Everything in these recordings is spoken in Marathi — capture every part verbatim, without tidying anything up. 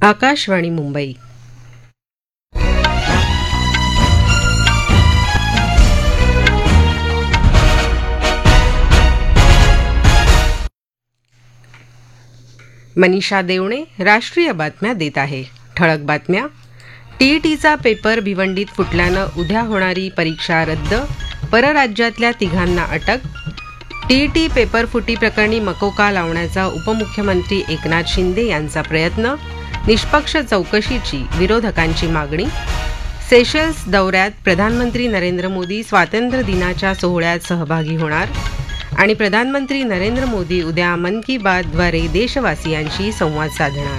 आकाशवाणी मुंबई. मनीषा देवणे राष्ट्रीय बातम्या देत आहे. ठळक बातम्या. टीईटीचा पेपर भिवंडीत फुटल्यानं उद्या होणारी परीक्षा रद्द. परराज्यातल्या तिघांना अटक. टीईटी पेपर फुटी प्रकरणी मकोका लावण्याचा उपमुख्यमंत्री एकनाथ शिंदे यांचा प्रयत्न. निष्पक्ष चौकशीची विरोधकांची मागणी. सेशल्स दौऱ्यात प्रधानमंत्री नरेंद्र मोदी स्वातंत्र्य दिनाच्या सोहळ्यात सहभागी होणार. आणि प्रधानमंत्री नरेंद्र मोदी उद्या मन की बातद्वारे देशवासियांशी संवाद साधणार.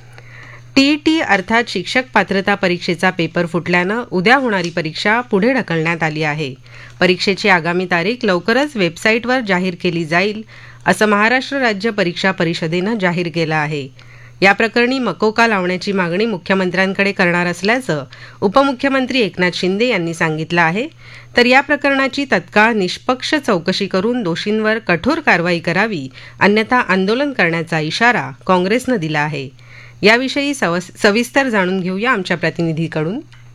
टीईटी अर्थात शिक्षक पात्रता परीक्षेचा पेपर फुटल्यानं उद्या होणारी परीक्षा पुढे ढकलण्यात आली आहे. परीक्षेची आगामी तारीख लवकरच वेबसाईटवर जाहीर केली जाईल असं महाराष्ट्र राज्य परीक्षा परिषदेनं जाहीर केलं आहे. या प्रकरणी मकोका लावण्याची मागणी मुख्यमंत्र्यांकडे करणार असल्याचं उपमुख्यमंत्री एकनाथ शिंदे यांनी सांगितलं आहे. तर या प्रकरणाची तत्काळ निष्पक्ष चौकशी करून दोषींवर कठोर कारवाई करावी, अन्यथा आंदोलन करण्याचा इशारा काँग्रेसनं दिला आहे. याविषयी सविस्तर जाणून घेऊया आमच्या प्रतिनिधीकडून.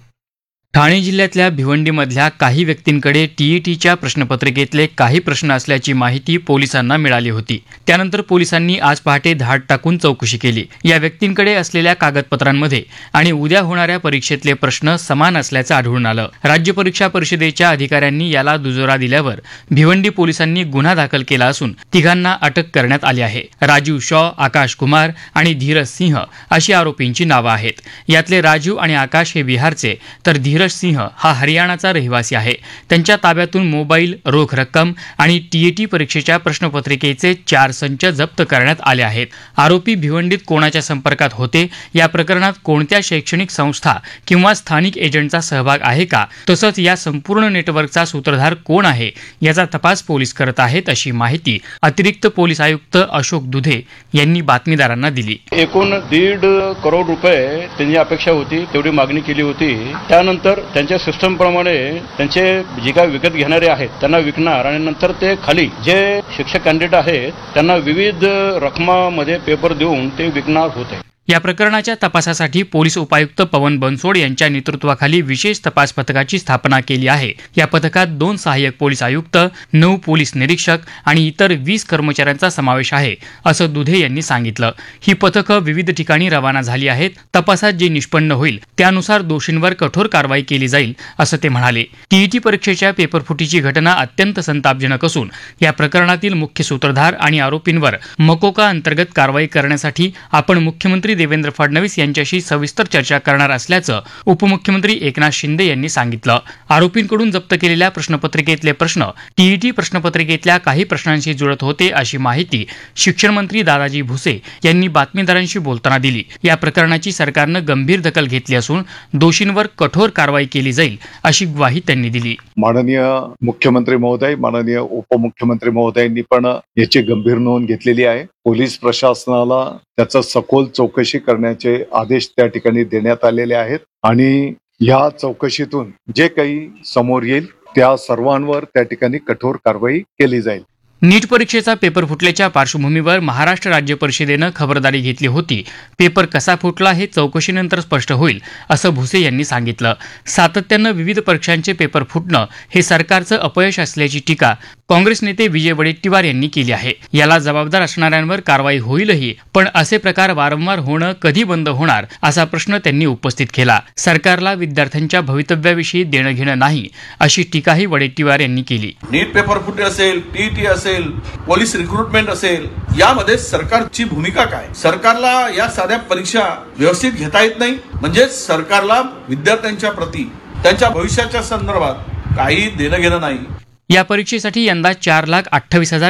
ठाणे जिल्ह्यातल्या भिवंडीमधल्या काही व्यक्तींकडे टीईटीच्या प्रश्नपत्रिकेतले काही प्रश्न असल्याची माहिती पोलिसांना मिळाली होती. त्यानंतर पोलिसांनी आज पहाटे धाड टाकून चौकशी केली. या व्यक्तींकडे असलेल्या कागदपत्रांमध्ये आणि उद्या होणाऱ्या परीक्षेतले प्रश्न समान असल्याचं आढळून आलं. राज्य परीक्षा परिषदेच्या अधिकाऱ्यांनी याला दुजोरा दिल्यावर भिवंडी पोलिसांनी गुन्हा दाखल केला असून तिघांना अटक करण्यात आली आहे. राजीव शॉ, आकाश कुमार आणि धीरज सिंह अशी आरोपींची नावं आहेत. यातले राजीव आणि आकाश हे बिहारचे, तर धीरज सिंह हा हरियाणाचा रहिवासी आहे. त्यांच्या ताब्यातून मोबाईल, रोख रक्कम आणि टीईटी परीक्षेच्या प्रश्नपत्रिकेचे चार संच जप्त करण्यात आले आहेत. आरोपी भिवंडीत कोणाच्या संपर्कात होते, या प्रकरणात कोणत्या शैक्षणिक संस्था किंवा स्थानिक एजंटचा सहभाग आहे का, तसंच या संपूर्ण नेटवर्कचा सूत्रधार कोण आहे याचा तपास पोलीस करत आहेत, अशी माहिती अतिरिक्त पोलीस आयुक्त अशोक दुधे यांनी बातमीदारांना दिली. एकूण दीड करोड रुपये त्यांची अपेक्षा होती, तेवढी मागणी केली होती. त्यानंतर त्यांच्या सिस्टम प्रमाणे त्यांचे जे काही विकत घेणारे आहेत त्यांना विकणार आणि नंतर ते खाली जे शिक्षक कॅन्डिडेट आहेत त्यांना विविध रकमामध्ये पेपर देऊन ते विकणार होते. या प्रकरणाच्या तपासासाठी पोलीस उपायुक्त पवन बनसोड यांच्या नेतृत्वाखाली विशेष तपास पथकाची स्थापना केली आहे. या पथकात दोन सहाय्यक पोलीस आयुक्त, नऊ पोलीस निरीक्षक आणि इतर वीस कर्मचाऱ्यांचा समावेश आहे, असं दुधे यांनी सांगितलं. ही पथकं विविध ठिकाणी रवाना झाली आहेत. तपासात जे निष्पन्न होईल त्यानुसार दोषींवर कठोर कारवाई केली जाईल, असं ते म्हणाले. टीईटी परीक्षेच्या पेपरफुटीची घटना अत्यंत संतापजनक असून या प्रकरणातील मुख्य सूत्रधार आणि आरोपींवर मकोका अंतर्गत कारवाई करण्यासाठी आपण मुख्यमंत्री देवेंद्र फडणवीस यांच्याशी सविस्तर चर्चा करणार असल्याचं उपमुख्यमंत्री एकनाथ शिंदे यांनी सांगितलं. आरोपींकडून जप्त केलेल्या प्रश्नपत्रिकेतले प्रश्न टीईटी प्रश्नपत्रिकेतल्या काही प्रश्नांशी जुळत होते, अशी माहिती शिक्षण मंत्री दादाजी भुसे यांनी बातमीदारांशी बोलताना दिली. या प्रकरणाची सरकारनं गंभीर दखल घेतली असून दोषींवर कठोर कारवाई केली जाईल, अशी ग्वाही त्यांनी दिली. माननीय मुख्यमंत्री महोदय, माननीय उपमुख्यमंत्री महोदयांनी पण याची गंभीर नोंद घेतलेली आहे. पोलीस प्रशासनाला त्याचा सखोल चौकशी करण्याचे आदेश त्या ठिकाणी देण्यात आलेले आहेत आणि या चौकशीतून जे काही समोर येईल त्या सर्वांवर त्या ठिकाणी कठोर कारवाई केली जाईल. नीट परीक्षेचा पेपर फुटल्याच्या पार्श्वभूमीवर महाराष्ट्र राज्य परिषदेनं खबरदारी घेतली होती. पेपर कसा फुटला हे चौकशीनंतर स्पष्ट होईल, असं भुसे यांनी सांगितलं. सातत्यानं विविध परीक्षांचे पेपर फुटणं हे सरकारचं अपयश असल्याची टीका काँग्रेस नेते विजय वडेट्टीवार यांनी केली आहे. याला जबाबदार असणाऱ्यांवर कारवाई होईलही, पण असे प्रकार वारंवार होणं कधी बंद होणार, असा प्रश्न त्यांनी उपस्थित केला. सरकारला विद्यार्थ्यांच्या भवितव्याविषयी देणं घेणं नाही, अशी टीकाही वडेट्टीवार यांनी केली. नीट पेपर फुटे असेल, टीईटी असेल, पोलीस रिक्रुटमेंट असेल, यामध्ये सरकारची भूमिका काय? सरकारला या साध्या परीक्षा व्यवस्थित घेता येत नाही, म्हणजे सरकारला विद्यार्थ्यांच्या प्रती त्यांच्या भविष्याच्या संदर्भात काही देणं घेणं नाही. या परीक्षेसाठी यंदा चार लाख अठ्ठावीस हजार